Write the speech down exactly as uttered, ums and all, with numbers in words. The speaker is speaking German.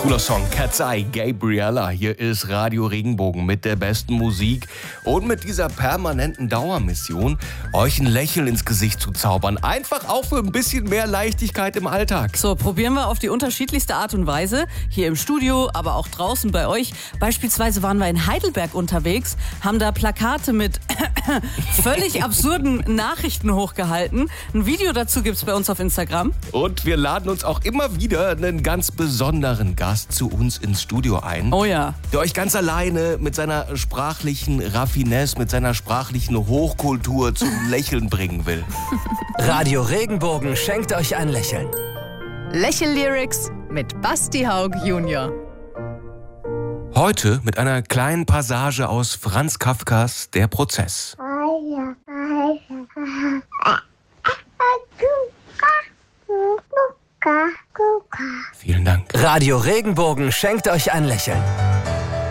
Cooler Song, Cat's Eye, Gabriella. Hier ist Radio Regenbogen mit der besten Musik und mit dieser permanenten Dauermission, euch ein Lächeln ins Gesicht zu zaubern. Einfach auch für ein bisschen mehr Leichtigkeit im Alltag. So, probieren wir auf die unterschiedlichste Art und Weise. Hier im Studio, aber auch draußen bei euch. Beispielsweise waren wir in Heidelberg unterwegs, haben da Plakate mit völlig absurden Nachrichten hochgehalten. Ein Video dazu gibt's bei uns auf Instagram. Und wir laden uns auch immer wieder einen ganz besonderen Gast zu uns ins Studio ein. Oh ja. Der euch ganz alleine mit seiner sprachlichen Raffinesse, mit seiner sprachlichen Hochkultur zum Lächeln bringen will. Radio Regenbogen schenkt euch ein Lächeln. Lächel-Lyrics mit Basti Haug Junior Heute mit einer kleinen Passage aus Franz Kafkas Der Prozess. Vielen Dank. Radio Regenbogen schenkt euch ein Lächeln.